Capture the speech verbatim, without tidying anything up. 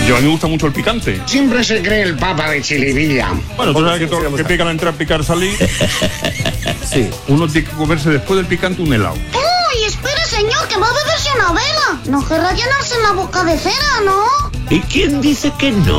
Yo a mí me gusta mucho el picante. Siempre se cree el papa de Chilivilla. Bueno, tú sabes que, to- que pican entrar, picar, salir. Sí. Uno tiene que comerse después del picante un helado. ¡Uy, espere, señor, que va a beberse una vela! No querrá llenarse en la boca de cera, ¿no? ¿Y quién dice que no?